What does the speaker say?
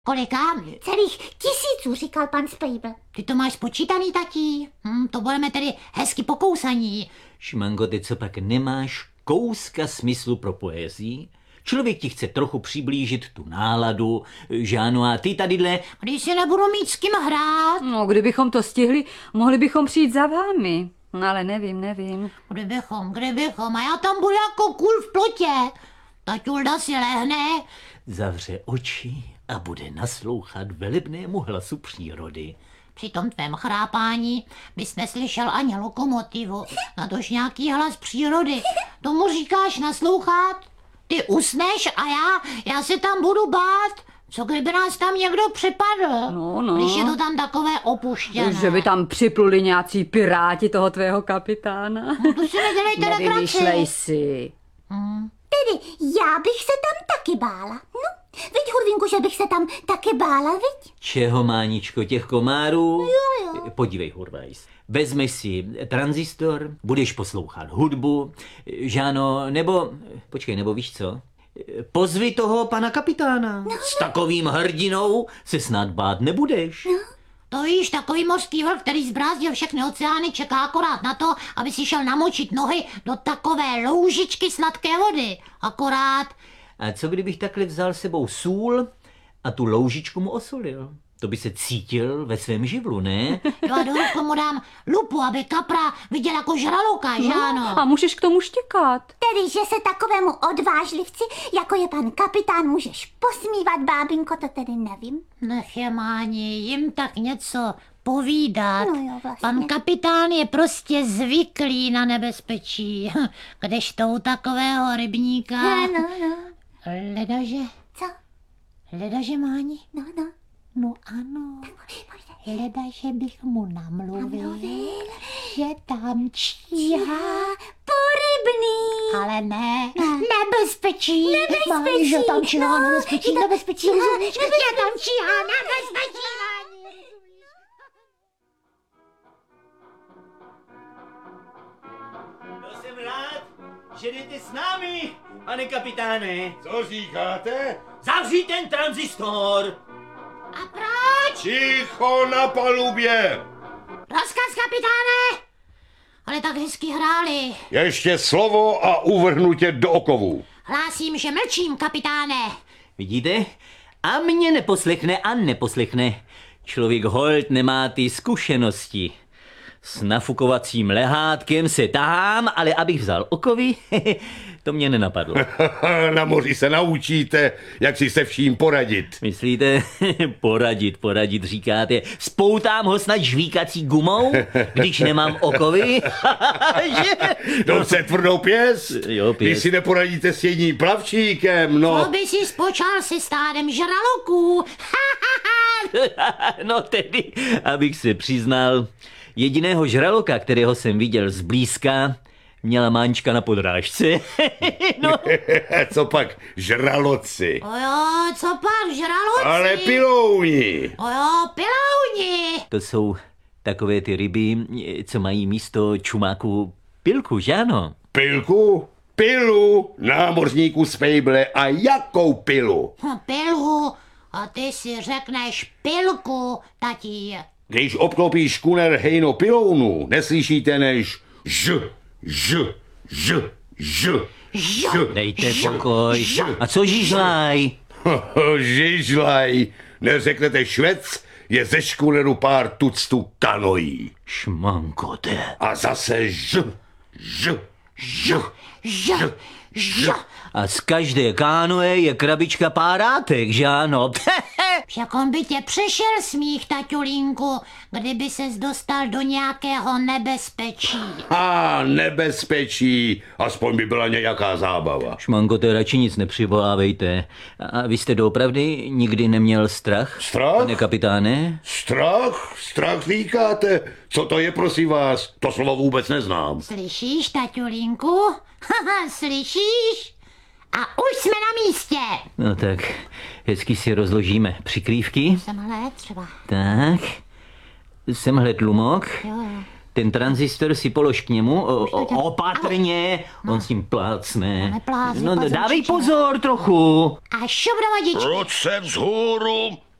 Kolika? Celých 1000, říkal pan Spejbl. Ty to máš spočítaný, tatí? To budeme tedy hezky pokousaní. Šmango, ty co pak nemáš kouska smyslu pro poezii? Člověk ti chce trochu přiblížit tu náladu, že ano, a ty tadyhle... Když si nebudu mít s kým hrát. No, kdybychom to stihli, mohli bychom přijít za vámi. No, ale nevím. Kdybychom, a já tam budu jako kůl v plotě. Taťulda si lehne. Zavře oči a bude naslouchat velebnému hlasu přírody. Při tom tvém chrápání bys neslyšel ani lokomotivu, natož nějaký hlas přírody. Tomu říkáš naslouchat? Ty usneš a já se tam budu bát. Co kdyby nás tam někdo připadl? No. Když je to tam takové opuštěné. Že by tam připluli nějací piráti toho tvého kapitána. No, to si nedělejte legraci. Nevymýšlej si. Tedy já bych se tam taky bála. No, viď, Hurvínku, že bych se tam taky bála, viď? Čeho, Máničko, těch komárů? Jo. Podívej, Hurvajs. Vezmeš si tranzistor, budeš poslouchat hudbu, žáno, nebo víš co? Pozvi toho pana kapitána. S takovým hrdinou se snad bát nebudeš. To víš, takový mořský vlk, který zbrázdil všechny oceány, čeká akorát na to, aby si šel namočit nohy do takové loužičky sladké vody. Akorát. A co kdybych takhle vzal sebou sůl a tu loužičku mu osolil? To by se cítil ve svém živlu, ne? Jo, a do ruku mu dám lupu, aby kapra viděl jako žraloka, že ano? A můžeš k tomu štěkat. Tedy, že se takovému odvážlivci, jako je pan kapitán, můžeš posmívat, bábinko, to tedy nevím. Nech je, Máni, jim tak něco povídat. No jo, vlastně. Pan kapitán je prostě zvyklý na nebezpečí. Kdežto u takového rybníka... No. Ledaže, Co? Máni? No. No ano, ledaže bych mu namluvil, že tam číhá porybný. ale ne, nebezpečí. Máni, že tam číhá nebezpečí, nebezpečí, rozumíš? Že tam číhá nebezpečí, Máni. No jsem rád, že jdete s námi, pane kapitáne. Co říkáte? Zavři ten tranzistor. A proč? Ticho na palubě! Rozkaz, kapitáne! Ale tak hezky hráli. Ještě slovo a uvrhnu tě do okovů. Hlásím, že mlčím, kapitáne. Vidíte? A mě neposlechne. Člověk holt nemá ty zkušenosti. S nafukovacím lehátkem se tahám, ale abych vzal okovy, to mě nenapadlo. Na moři se naučíte, jak si se vším poradit. Myslíte? Poradit říkáte. Spoutám ho snad žvíkací gumou, když nemám okovy? Dobře tvrdou pěst. Jo, pěst. Když si neporadíte s jedním plavčíkem, no. Co by si spočal se stádem žraloků? No tedy, abych se přiznal, jediného žraloka, kterého jsem viděl zblízka, měla Máňčka na podrážce. No. Co pak žraloci? Ojo, co pak žraloci? Ale pilouni. Ojo, pilouni. To jsou takové ty ryby, co mají místo čumáku pilku, že ano? Pilku? Pilu, námořníku Spejble, a jakou pilu? Pilhu. A ty si řekneš pilku, tatí. Když obklopíš škuner hejno pilounu, neslyšíte než ž. Dejte pokoj. A co žížlaj? Žižlaj, neřeknete švec, je ze škuneru pár tuctů kanojí. Šmankote. A zase ž. A z každé kánoe je krabička párátek, že ano? Však on by tě přišel smích, taťulínku, kdyby ses dostal do nějakého nebezpečí. Nebezpečí, aspoň by byla nějaká zábava. Šmankote, radši nic nepřivolávejte. A vy jste doopravdy nikdy neměl strach? Strach? Pane kapitáne? Strach říkáte? Co to je, prosím vás? To slovo vůbec neznám. Slyšíš, taťulínku? Slyšíš? A už jsme na místě. No tak, hezky si rozložíme přikrývky. Semhle třeba. Tak, semhle tlumok. Jo. Ten tranzistor si polož k němu, opatrně, on s tím plácne. Neplácne, No pozor, dávej čičina. pozor trochu. A šup do vodičky. Ruce vzhůru,